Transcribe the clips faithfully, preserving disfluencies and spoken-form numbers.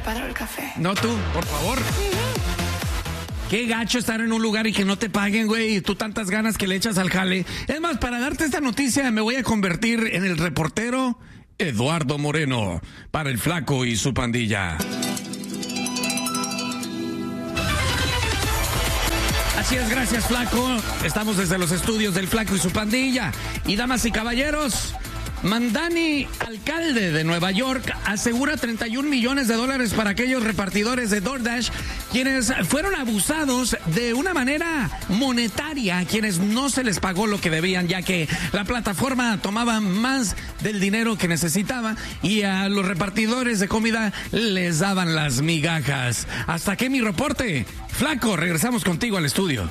preparo el café. No tú, por favor. Qué gacho estar en un lugar y que no te paguen, güey, y tú tantas ganas que le echas al jale. Es más, para darte esta noticia me voy a convertir en el reportero Eduardo Moreno para el Flaco y su pandilla. Así es, gracias, Flaco. Estamos desde los estudios del Flaco y su pandilla. Y damas y caballeros, Mandani, alcalde de Nueva York, asegura treinta y un millones de dólares para aquellos repartidores de DoorDash quienes fueron abusados de una manera monetaria, quienes no se les pagó lo que debían, ya que la plataforma tomaba más del dinero que necesitaba y a los repartidores de comida les daban las migajas. Hasta aquí mi reporte. Flaco, regresamos contigo al estudio.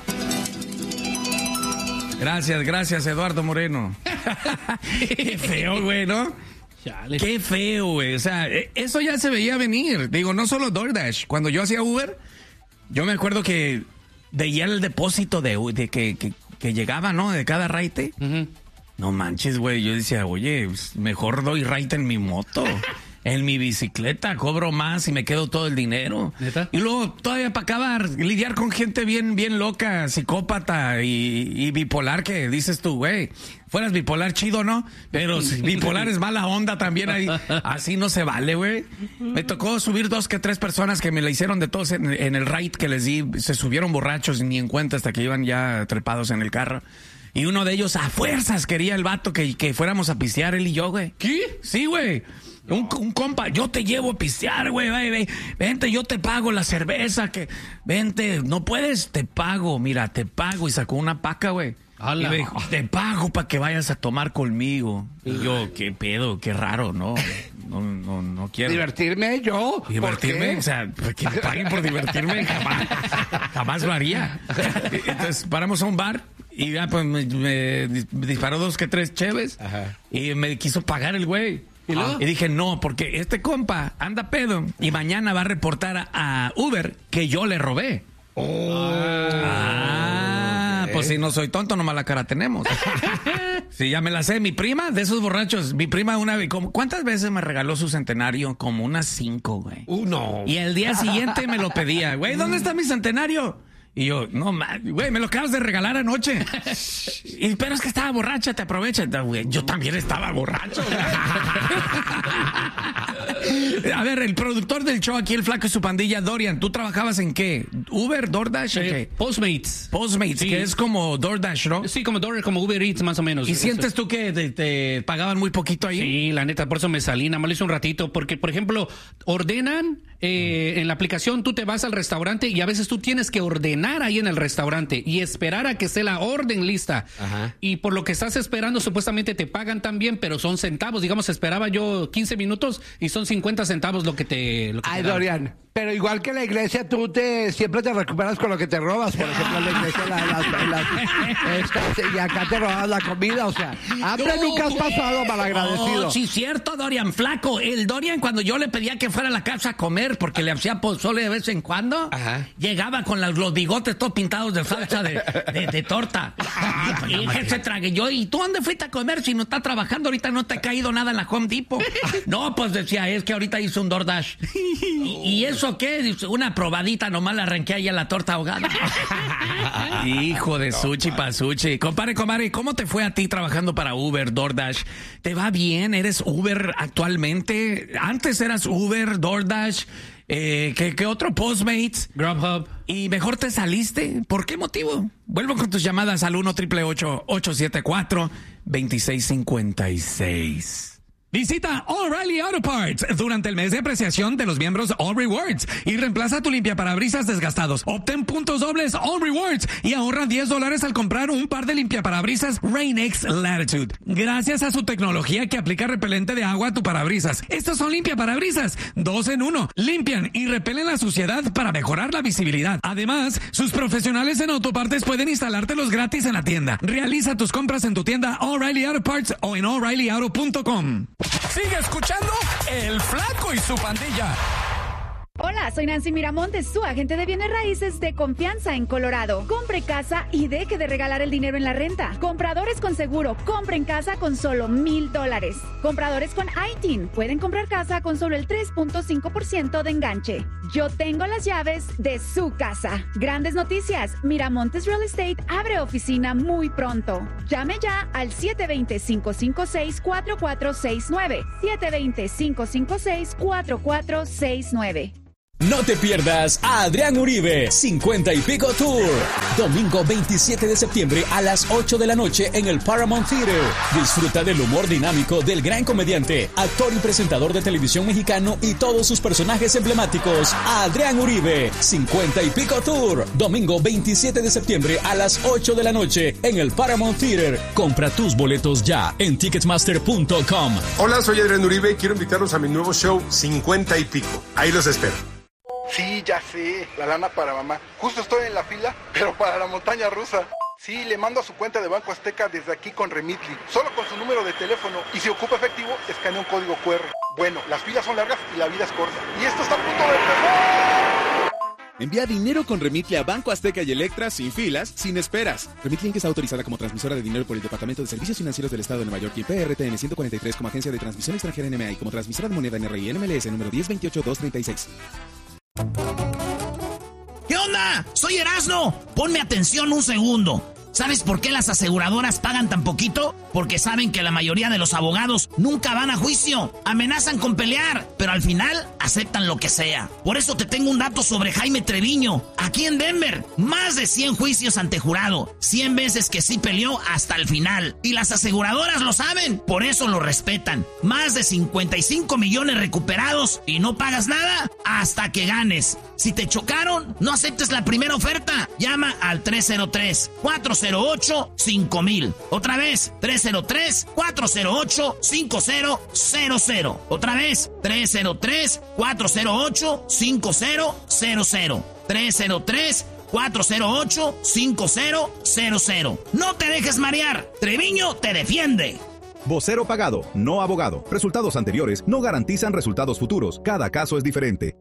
Gracias, gracias, Eduardo Moreno. Qué feo, güey, ¿no? Chale. Qué feo, güey. O sea, eso ya se veía venir. Digo, no solo DoorDash. Cuando yo hacía Uber, yo me acuerdo que veía el depósito de, de que, que, que llegaba, ¿no? De cada raite. Uh-huh. No manches, güey. Yo decía, oye, mejor doy raite en mi moto. En mi bicicleta cobro más y me quedo todo el dinero. ¿Neta? Y luego todavía para acabar, lidiar con gente bien, bien loca, psicópata y, y bipolar, que dices tú, güey, fueras bipolar chido, ¿no? Pero si bipolar es mala onda también ahí. Así no se vale, güey. Me tocó subir dos que tres personas que me la hicieron de todos en, en el ride que les di. Se subieron borrachos ni en cuenta hasta que iban ya trepados en el carro. Y uno de ellos a fuerzas quería el vato que, que fuéramos a pistear él y yo, güey. ¿Qué? Sí, güey. Un, un compa, yo te llevo a pistear, güey, güey, vente, yo te pago la cerveza, que vente, no puedes, te pago, mira, te pago, y sacó una paca, güey. Y me dijo, te pago para que vayas a tomar conmigo. Y yo, qué pedo, qué raro, no, no, no, no quiero. ¿Divertirme yo? ¿Divertirme? O sea, que me paguen por divertirme, jamás, jamás lo haría. Entonces, paramos a un bar. Y ya, pues, me, me disparó dos que tres cheves. Ajá. Y me quiso pagar el güey. ¿Y, ah. y dije, no, porque este compa anda pedo y mañana va a reportar a, a Uber que yo le robé. Oh. Ah, okay. Pues si no soy tonto, nomás la cara tenemos. Sí, ya me la sé. Mi prima, de esos borrachos, mi prima una vez, ¿cuántas veces me regaló su centenario? Como unas cinco, güey. Uno. Y el día siguiente me lo pedía. Güey, ¿dónde está mi centenario? Y yo, no, güey, me lo acabas de regalar anoche. Y, pero es que estaba borracha, te aprovechas. Güey, yo también estaba borracho. A ver, el productor del show aquí, el Flaco y su pandilla, Dorian, ¿tú trabajabas en qué? ¿Uber, DoorDash? Eh, ¿qué? Postmates. Postmates, sí. Que es como DoorDash, ¿no? Sí, como DoorDash, como Uber Eats, más o menos. ¿Y eso. Sientes tú que te, te pagaban muy poquito ahí? Sí, la neta, por eso me salí, nada más lo hice un ratito, porque, por ejemplo, ordenan eh, en la aplicación, tú te vas al restaurante y a veces tú tienes que ordenar ahí en el restaurante y esperar a que esté la orden lista. Ajá. Y por lo que estás esperando, supuestamente te pagan también, pero son centavos. Digamos, esperaba yo quince minutos y son cincuenta centavos lo que te... Lo que Ay, te Dorian, pero igual que la iglesia, tú te siempre te recuperas con lo que te robas. Por ejemplo, en la iglesia, la, la, la, esta, y acá te robas la comida. O sea, hambre no, nunca has pasado, malagradecido. Oh, sí, cierto, Dorian, Flaco. El Dorian, cuando yo le pedía que fuera a la casa a comer, porque le hacía pozole de vez en cuando, ajá, llegaba con los, los bigotes todos pintados de salsa de, de, de torta. Y, y que se trague yo, ¿y tú dónde fuiste a comer si no estás trabajando? Ahorita no te ha caído nada en la Home Depot. No, pues decía, es que ahorita hice un DoorDash. ¿Y, y eso qué? Una probadita, nomás la arranqué ahí a la torta ahogada. Hijo de sushi pa' sushi. Compare, comare, ¿cómo te fue a ti trabajando para Uber, DoorDash? ¿Te va bien? ¿Eres Uber actualmente? Antes eras Uber, DoorDash, eh, ¿qué, qué otro? Postmates, Grubhub. ¿Y mejor te saliste? ¿Por qué motivo? Vuelvo con tus llamadas al uno, ocho ocho ocho, ocho siete cuatro, dos seis cinco seis. Visita O'Reilly Auto Parts durante el mes de apreciación de los miembros All Rewards y reemplaza tu limpiaparabrisas desgastados. Obtén puntos dobles All Rewards y ahorra diez dólares al comprar un par de limpiaparabrisas Rain-X Latitude. Gracias a su tecnología que aplica repelente de agua a tu parabrisas. Estos son limpiaparabrisas, dos en uno. Limpian y repelen la suciedad para mejorar la visibilidad. Además, sus profesionales en autopartes pueden instalártelos gratis en la tienda. Realiza tus compras en tu tienda O'Reilly Auto Parts o en O'Reilly Auto punto com. Sigue escuchando El Flaco y su pandilla. Hola, Hola, soy Nancy Miramontes, su agente de bienes raíces de confianza en Colorado. Compre casa y deje de regalar el dinero en la renta. Compradores con seguro, compren casa con solo mil dólares. Compradores con I T I N pueden comprar casa con solo el tres punto cinco por ciento de enganche. Yo tengo las llaves de su casa. Grandes noticias, Miramontes Real Estate abre oficina muy pronto. Llame ya al siete dos cero, cinco cinco seis, cuatro cuatro seis nueve. siete dos cero, cinco cinco seis, cuatro cuatro seis nueve. No te pierdas a Adrián Uribe, cincuenta y pico Tour. Domingo veintisiete de septiembre a las ocho de la noche en el Paramount Theater. Disfruta del humor dinámico del gran comediante, actor y presentador de televisión mexicano y todos sus personajes emblemáticos. Adrián Uribe, cincuenta y pico Tour. Domingo veintisiete de septiembre a las ocho de la noche en el Paramount Theater. Compra tus boletos ya en ticketmaster punto com. Hola, soy Adrián Uribe y quiero invitarlos a mi nuevo show cincuenta y pico. Ahí los espero. Sí, ya sé, la lana para mamá. Justo estoy en la fila, pero para la montaña rusa. Sí, le mando a su cuenta de Banco Azteca desde aquí con Remitly, solo con su número de teléfono. Y si ocupa efectivo, escanea un código cu erre. Bueno, las filas son largas y la vida es corta. Y esto está a punto de empezar. Envía dinero con Remitly a Banco Azteca y Electra sin filas, sin esperas. Remitly Inc está autorizada como transmisora de dinero por el Departamento de Servicios Financieros del Estado de Nueva York y P R T N ciento cuarenta y tres como agencia de transmisión extranjera N M A y como transmisora de moneda N R I N M L S número diez veintiocho dos treinta y seis. ¿Qué onda? Soy Erasno. Ponme atención un segundo. ¿Sabes por qué las aseguradoras pagan tan poquito? Porque saben que la mayoría de los abogados nunca van a juicio. Amenazan con pelear, pero al final aceptan lo que sea. Por eso te tengo un dato sobre Jaime Treviño. Aquí en Denver, más de cien juicios ante jurado. cien veces que sí peleó hasta el final. Y las aseguradoras lo saben, por eso lo respetan. Más de cincuenta y cinco millones recuperados y no pagas nada hasta que ganes. Si te chocaron, no aceptes la primera oferta. Llama al tres cero tres, cuatro cero ocho, cinco mil. Otra vez, tres cero tres, cuatro cero ocho, cinco cero cero cero. Otra vez, tres cero tres, cuatro cero ocho, cinco cero cero cero. tres cero tres, cuatro cero ocho, cinco cero cero cero. No te dejes marear. Treviño te defiende. Vocero pagado, no abogado. Resultados anteriores no garantizan resultados futuros. Cada caso es diferente.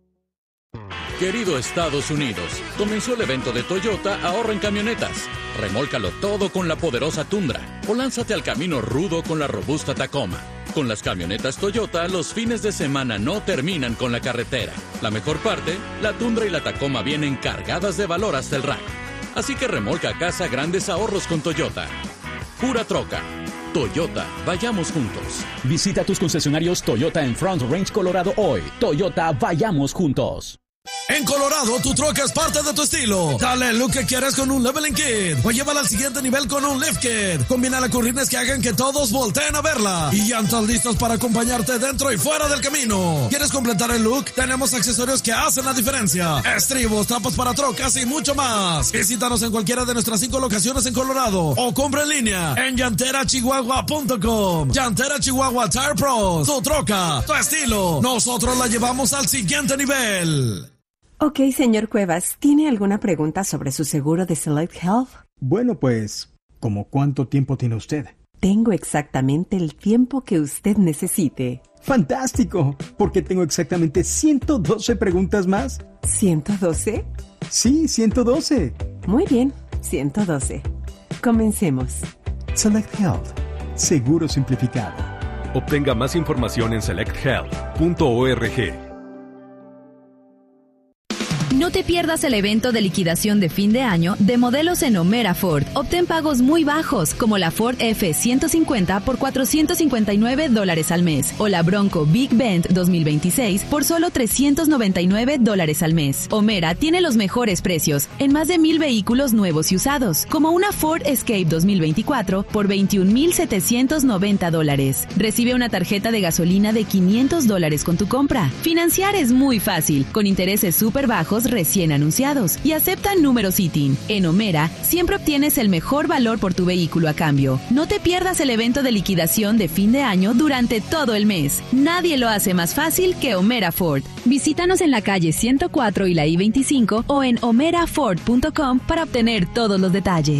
Querido Estados Unidos, comenzó el evento de Toyota Ahorra en Camionetas. Remólcalo todo con la poderosa Tundra o lánzate al camino rudo con la robusta Tacoma. Con las camionetas Toyota, los fines de semana no terminan con la carretera. La mejor parte, la Tundra y la Tacoma vienen cargadas de valor hasta el rack. Así que remolca a casa grandes ahorros con Toyota. Pura troca. Toyota, vayamos juntos. Visita tus concesionarios Toyota en Front Range, Colorado hoy. Toyota, vayamos juntos. En Colorado, tu troca es parte de tu estilo. Dale el look que quieras con un leveling kit o llévala al siguiente nivel con un lift kit. Combina con rines que hagan que todos volteen a verla y llantas listas para acompañarte dentro y fuera del camino. ¿Quieres completar el look? Tenemos accesorios que hacen la diferencia. Estribos, tapas para trocas y mucho más. Visítanos en cualquiera de nuestras cinco locaciones en Colorado o compra en línea en llantera chihuahua punto com. Llantera Chihuahua Tire Pros. Tu troca, tu estilo. Nosotros la llevamos al siguiente nivel. Ok, señor Cuevas, ¿tiene alguna pregunta sobre su seguro de Select Health? Bueno, pues, ¿cómo cuánto tiempo tiene usted? Tengo exactamente el tiempo que usted necesite. ¡Fantástico! Porque tengo exactamente ciento doce preguntas más. ¿ciento doce? Sí, ciento doce. Muy bien, ciento doce. Comencemos. Select Health. Seguro simplificado. Obtenga más información en select health punto org. No te pierdas el evento de liquidación de fin de año de modelos en Omera Ford. Obtén pagos muy bajos, como la Ford F ciento cincuenta por cuatrocientos cincuenta y nueve dólares al mes, o la Bronco Big Bend dos mil veintiséis por solo trescientos noventa y nueve dólares al mes. Omera tiene los mejores precios en más de mil vehículos nuevos y usados, como una Ford Escape dos mil veinticuatro por veintiún mil setecientos noventa dólares. Recibe una tarjeta de gasolina de quinientos dólares con tu compra. Financiar es muy fácil, con intereses súper bajos recién anunciados y aceptan números I T I N. En Omera siempre obtienes el mejor valor por tu vehículo a cambio. No te pierdas el evento de liquidación de fin de año durante todo el mes. Nadie lo hace más fácil que Omera Ford. Visítanos en la calle ciento cuatro y la I veinticinco o en omera ford punto com para obtener todos los detalles.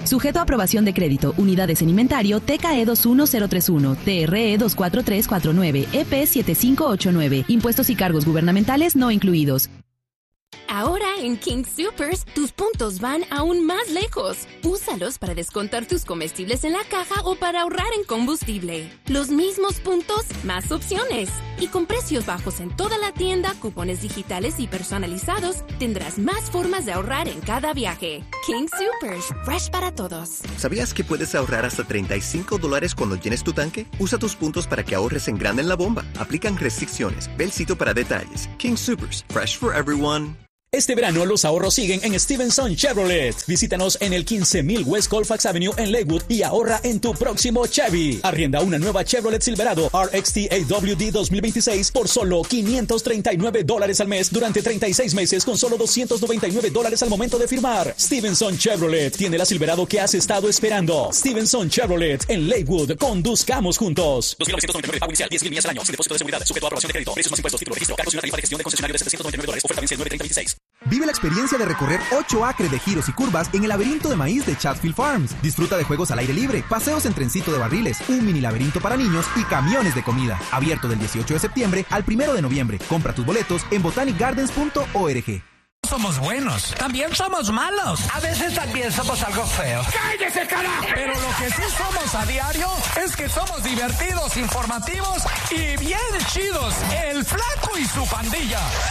Sujeto a aprobación de crédito. Unidades en inventario T K E dos uno cero tres uno, T R E dos cuatro tres cuatro nueve, E P siete cinco ocho nueve. Impuestos y cargos gubernamentales no incluidos. Ahora en King Soopers, tus puntos van aún más lejos. Úsalos para descontar tus comestibles en la caja o para ahorrar en combustible. Los mismos puntos, más opciones. Y con precios bajos en toda la tienda, cupones digitales y personalizados, tendrás más formas de ahorrar en cada viaje. King Soopers, fresh para todos. ¿Sabías que puedes ahorrar hasta treinta y cinco dólares cuando llenes tu tanque? Usa tus puntos para que ahorres en grande en la bomba. Aplican restricciones. Ve el sitio para detalles. King Soopers, fresh for everyone. Este verano los ahorros siguen en Stevenson Chevrolet. Visítanos en el quince mil West Colfax Avenue en Lakewood y ahorra en tu próximo Chevy. Arrienda una nueva Chevrolet Silverado R X T A W D dos mil veintiséis por solo quinientos treinta y nueve dólares al mes durante treinta y seis meses con solo doscientos noventa y nueve dólares al momento de firmar. Stevenson Chevrolet tiene la Silverado que has estado esperando. Stevenson Chevrolet en Lakewood. Conduzcamos juntos. dos mil novecientos noventa y nueve, pago inicial, diez mil millas al año, sin depósito de seguridad, sujeto a aprobación de crédito, precios más impuestos, título de registro, cargos y una tarifa de gestión de concesionario de setecientos noventa y nueve dólares, oferta vence el nueve treinta veintiséis. Vive la experiencia de recorrer ocho acres de giros y curvas en el laberinto de maíz de Chatfield Farms. Disfruta de juegos al aire libre, paseos en trencito de barriles, un mini laberinto para niños y camiones de comida. Abierto del dieciocho de septiembre al primero de noviembre. Compra tus boletos en botanic gardens punto org. Somos buenos, también somos malos. A veces también somos algo feos. ¡Cállese, carajo! Pero lo que sí somos a diario es que somos divertidos, informativos y bien chidos. El Flaco y su pandilla.